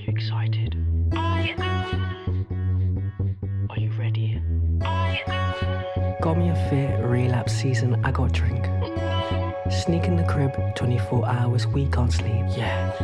Excited? Are you ready? Got me a fit, relapse season, I got drink. Sneak in the crib, 24 hours, we can't sleep. Yeah.